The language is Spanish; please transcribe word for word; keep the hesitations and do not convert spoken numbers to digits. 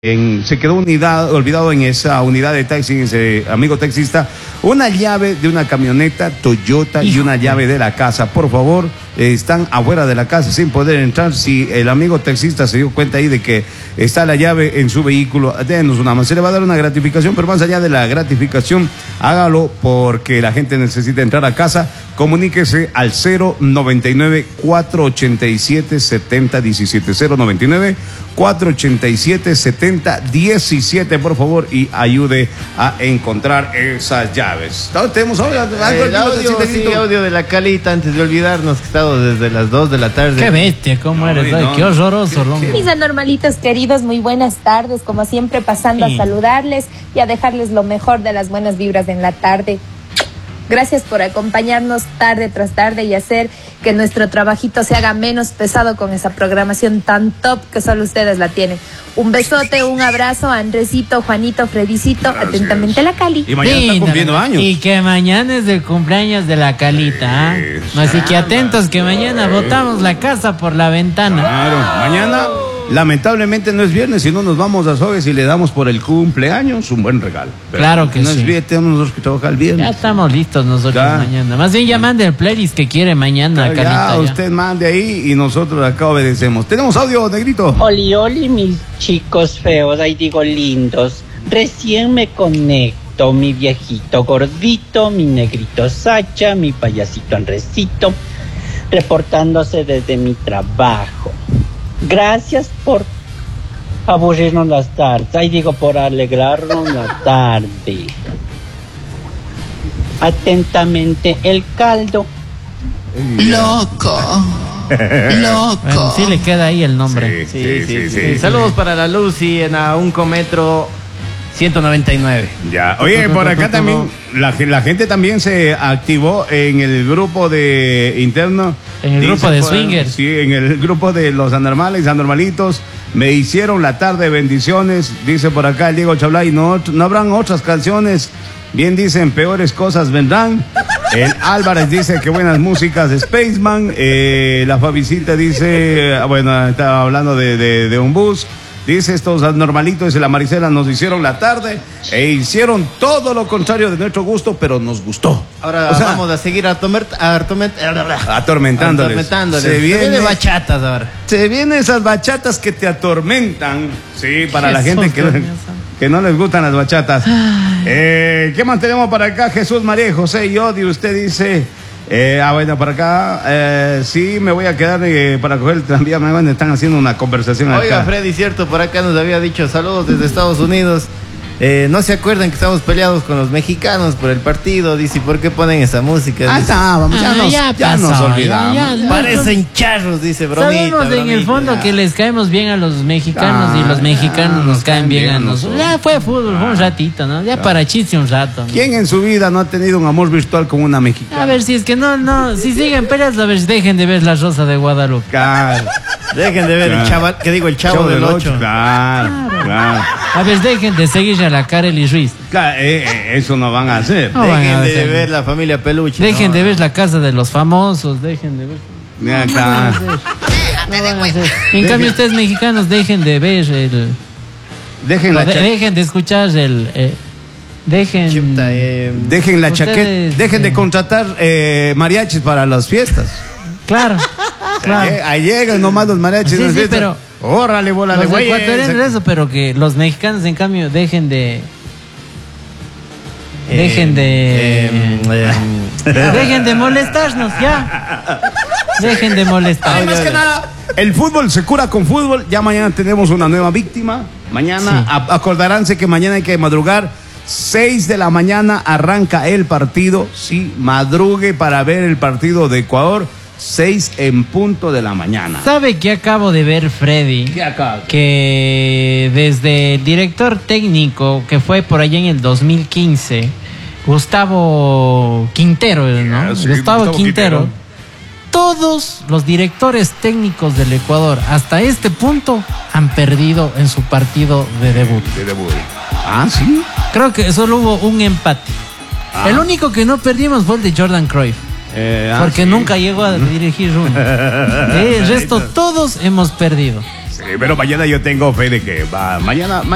En, se quedó unidad, olvidado en esa unidad de taxi, ese amigo taxista, una llave de una camioneta Toyota Hijo. y una llave de la casa. Por favor, eh, están afuera de la casa sin poder entrar. Si el amigo taxista se dio cuenta ahí de que está la llave en su vehículo, denos una mano. Se le va a dar una gratificación, pero más allá de la gratificación, hágalo porque la gente necesita entrar a casa. Comuníquese al cero noventa y nueve, cuatrocientos ochenta y siete, setenta diecisiete, cero noventa y nueve, cuatrocientos ochenta y siete, setenta diecisiete, por favor, y ayude a encontrar esas llaves. Tenemos audio, el audio, sí, audio de la Calita, antes de olvidarnos que he estado desde las dos de la tarde. Qué bestia, cómo no, eres, no, qué horroroso, ¿qué, qué? Mis anormalitos queridos, muy buenas tardes, como siempre pasando sí. a saludarles y a dejarles lo mejor de las buenas vibras en la tarde. Gracias por acompañarnos tarde tras tarde y hacer que nuestro trabajito se haga menos pesado con esa programación tan top que solo ustedes la tienen. Un besote, un abrazo a Andresito, Juanito, Fredicito, Gracias. Atentamente la Cali. Y mañana sí, está cumpliendo años. Y que mañana es el cumpleaños de la Calita. ¿eh? Así que atentos que mañana botamos la casa por la ventana. Claro, mañana... Lamentablemente no es viernes, si no nos vamos a Sogues y le damos por el cumpleaños un buen regalo. Pero claro que no sí. No es viernes, tenemos nosotros que trabajar el viernes. Ya estamos listos nosotros ya. mañana. Más bien ya mande el playlist que quiere mañana. Ya, Calita, ya, usted mande ahí y nosotros acá obedecemos. ¿Tenemos audio, negrito? Oli, oli, mis chicos feos, ahí digo lindos. Recién me conecto, mi viejito gordito, mi negrito Sacha, mi payasito Andresito, reportándose desde mi trabajo. Gracias por aburrirnos las tardes. Ahí digo, por alegrarnos la tarde. Atentamente, el caldo. Loco. Loco. Bueno, sí le queda ahí el nombre. Sí, sí, sí. sí, sí, sí. sí. Saludos para la Lucy en a un metro ciento noventa y nueve. Ya. Oye, por acá también, la, la gente también se activó en el grupo de interno. En el grupo de swingers. Sí, en el grupo de los anormales, anormalitos. Me hicieron la tarde, bendiciones. Dice por acá el Diego Chablay, no, no habrán otras canciones. Bien dicen, peores cosas vendrán. El Álvarez dice que buenas músicas de Spaceman. Eh, la Fabicita dice, bueno, estaba hablando de, de, de un bus. Dice, estos anormalitos y la Maricela nos hicieron la tarde e hicieron todo lo contrario de nuestro gusto, pero nos gustó. Ahora o sea, vamos a seguir atorment, atorment, atormentándoles. atormentándoles. Se viene, se viene bachatas ahora. Se vienen esas bachatas que te atormentan. Sí, para la gente que, que no les gustan las bachatas. Eh, ¿Qué más tenemos para acá? Jesús, María y José y Odi, usted dice... Eh, ah, bueno, para acá, eh, sí, me voy a quedar eh, para coger el tranvía. Me están haciendo una conversación acá. Oiga, Freddy, cierto, por acá nos había dicho saludos desde Estados Unidos. Eh, no se acuerdan que estamos peleados con los mexicanos por el partido. Dice, ¿por qué ponen esa música? Ah, dice, está, vamos, ya, ah, nos, ya, ya nos olvidamos. Ya, ya, Parecen charros, dice, bromita. Sabemos bromita, en el fondo ya. que les caemos bien a los mexicanos ah, y los mexicanos ya, nos, nos caen bien, bien a nosotros. Ya fue fútbol, fue un ratito, ¿no? Ya claro. para chiste un rato. ¿no? ¿Quién en su vida no ha tenido un amor virtual con una mexicana? A ver, si es que no, no, si siguen peleas, a ver, dejen de ver la Rosa de Guadalupe. Claro. Dejen de ver claro. el chaval, que digo, el Chavo, Chavo del ocho. Claro, claro, claro. A ver, dejen de seguir a la Kareli Ruiz. Claro, eh, eh, eso no van a hacer. No dejen a de ver la familia Peluche. Dejen no, de ver la casa de los famosos, dejen de ver. Ya está. No no en cambio, ustedes mexicanos, dejen de ver el. Dejen la de, dejen de escuchar el. Eh, dejen. Chipta, eh, dejen la chaqueta. Dejen eh, de contratar eh, mariachis para las fiestas. Claro. claro. Eh, ahí llegan nomás los mariachis. Sí, sí, pero. Órale, bola de güey. Los ecuatorianos eso, pero que los mexicanos, en cambio, dejen de. Dejen de. Eh, eh, eh, dejen de molestarnos, ya. Dejen de molestarnos. Más que nada, el fútbol se cura con fútbol. Ya mañana tenemos una nueva víctima. Mañana, sí. acordaránse que mañana hay que madrugar. seis de la mañana arranca el partido. Sí, madrugue para ver el partido de Ecuador. seis en punto de la mañana. ¿Sabe qué acabo de ver, Freddy? ¿Qué acabo? Que desde el director técnico, que fue por allá en el dos mil quince, Gustavo Quintero, ¿no? Sí, Gustavo, Gustavo Quintero, Quintero. Todos los directores técnicos del Ecuador hasta este punto han perdido en su partido de debut. De debut. Ah, sí. Creo que solo hubo un empate. Ah. El único que no perdimos fue el de Jordan Cruyff. Eh, ah, porque sí. nunca llegó a dirigir uno. El resto todos hemos perdido. Sí, pero mañana yo tengo fe de que va. Mañana.